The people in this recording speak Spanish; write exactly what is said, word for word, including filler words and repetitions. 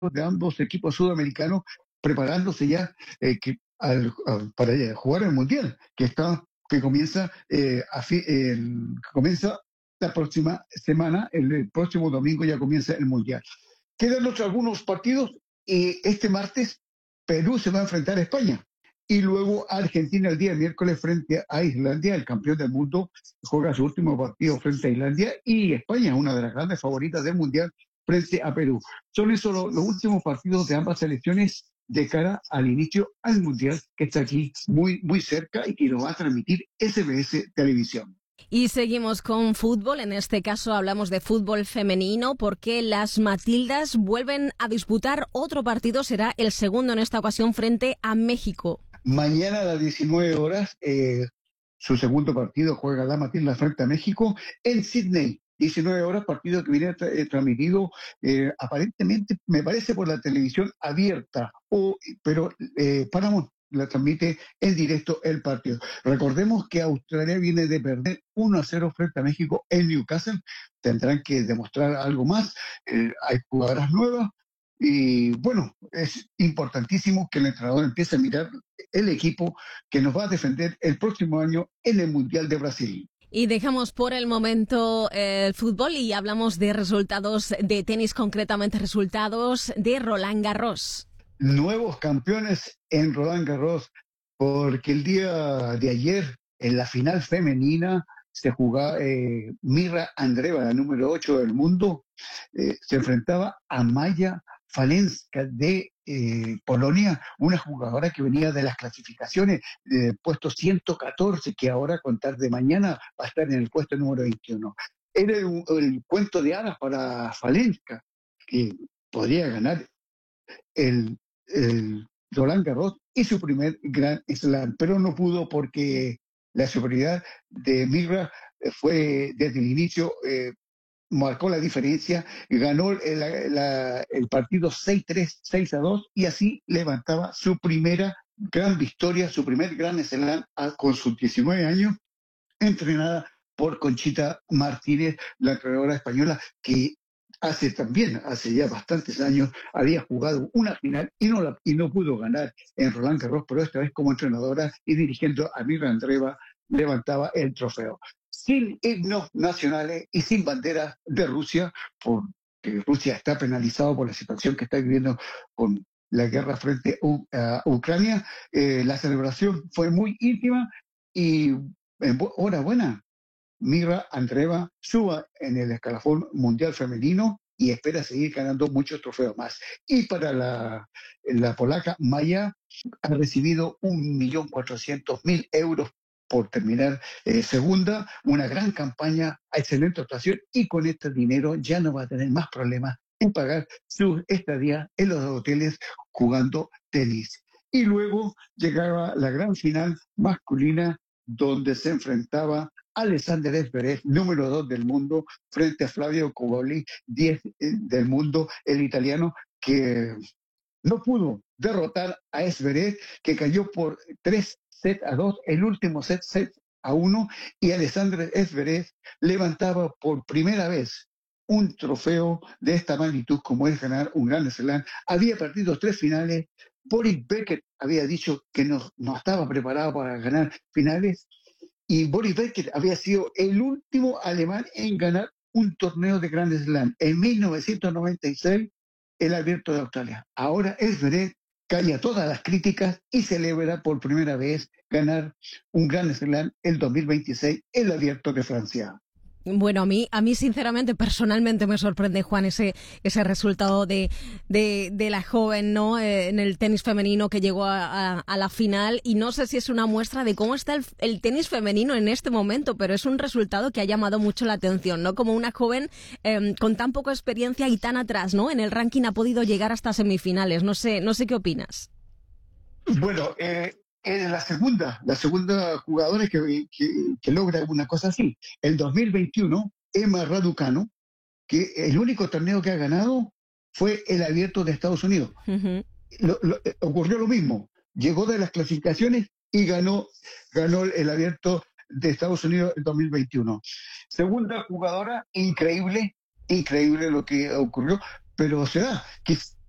de ambos equipos sudamericanos preparándose ya eh, que, al, al, para jugar el Mundial, que está que comienza eh, a fi, eh, que comienza la próxima semana, el, el próximo domingo ya comienza el Mundial. Quedan otros algunos partidos y este martes Perú se va a enfrentar a España y luego Argentina el día miércoles frente a Islandia, el campeón del mundo, juega su último partido frente a Islandia y España, una de las grandes favoritas del Mundial, frente a Perú. Son esos los, los últimos partidos de ambas selecciones de cara al inicio al Mundial, que está aquí muy, muy cerca y que lo va a transmitir S B S Televisión. Y seguimos con fútbol, en este caso hablamos de fútbol femenino porque las Matildas vuelven a disputar otro partido, será el segundo en esta ocasión frente a México. Mañana a las diecinueve horas, eh, su segundo partido juega la Matilda frente a México en Sydney. diecinueve horas, partido que viene tra- eh, transmitido eh, aparentemente, me parece, por la televisión abierta, o, pero eh, Paramount la transmite en directo el partido. Recordemos que Australia viene de perder uno a cero frente a México en Newcastle. Tendrán que demostrar algo más. Eh, hay jugadoras nuevas. Y bueno, es importantísimo que el entrenador empiece a mirar el equipo que nos va a defender el próximo año en el Mundial de Brasil. Y dejamos por el momento eh, el fútbol y hablamos de resultados de tenis, concretamente resultados de Roland Garros. Nuevos campeones en Roland Garros, porque el día de ayer, en la final femenina, se jugaba eh, Mirra Andreeva, la número ocho del mundo, eh, se enfrentaba a Maya Falenska de eh, Polonia, una jugadora que venía de las clasificaciones de puesto ciento catorce, que ahora, a contar de mañana, va a estar en el puesto número veintiuno. Era el, el cuento de hadas para Falenska, que podría ganar el, el Roland Garros y su primer Grand Slam, pero no pudo porque la superioridad de Mirra fue desde el inicio, eh, marcó la diferencia, ganó el, la, el partido seis tres, seis a dos y así levantaba su primera gran victoria, su primer Grand Slam a, con sus diecinueve años, entrenada por Conchita Martínez, la entrenadora española que hace también, hace ya bastantes años, había jugado una final y no, la, y no pudo ganar en Roland Garros, pero esta vez como entrenadora y dirigiendo a Mirra Andreeva levantaba el trofeo. Sin himnos nacionales y sin banderas de Rusia, porque Rusia está penalizado por la situación que está viviendo con la guerra frente a Ucrania, eh, la celebración fue muy íntima y enhorabuena. Mirra Andreeva suba en el escalafón mundial femenino y espera seguir ganando muchos trofeos más. Y para la, la polaca, Maya ha recibido un millón cuatrocientos mil euros por terminar eh, segunda, una gran campaña, excelente actuación, y con este dinero ya no va a tener más problemas en pagar su estadía en los hoteles jugando tenis. Y luego llegaba la gran final masculina, donde se enfrentaba Alexander Zverev, número dos del mundo, frente a Flavio Cobolli, diez del mundo, el italiano, que no pudo derrotar a Zverev, que cayó por tres sets a dos, el último set, set a uno, y Alexander Zverev levantaba por primera vez un trofeo de esta magnitud como es ganar un Grand Slam. Había perdido tres finales. Boris Becker había dicho que no, no estaba preparado para ganar finales, y Boris Becker había sido el último alemán en ganar un torneo de Grand Slam en mil novecientos noventa y seis, el Abierto de Australia. Ahora Zverev calla todas las críticas y celebra por primera vez ganar un Grand Slam el dos mil veintiséis, el Abierto de Francia. Bueno, a mí, a mí sinceramente, personalmente me sorprende, Juan, ese, ese resultado de, de, de la joven, ¿no? Eh, en el tenis femenino que llegó a, a, a la final, y no sé si es una muestra de cómo está el, el tenis femenino en este momento, pero es un resultado que ha llamado mucho la atención, ¿no? Como una joven eh, con tan poca experiencia y tan atrás, ¿no? En el ranking ha podido llegar hasta semifinales. No sé, no sé qué opinas. Bueno, eh, es la segunda, la segunda jugadora que, que, que logra una cosa así. El dos mil veintiuno, Emma Raducanu, que el único torneo que ha ganado fue el Abierto de Estados Unidos. Uh-huh. Lo, lo, ocurrió lo mismo. Llegó de las clasificaciones y ganó, ganó el Abierto de Estados Unidos en dos mil veintiuno. Segunda jugadora, increíble, increíble lo que ocurrió, pero se da.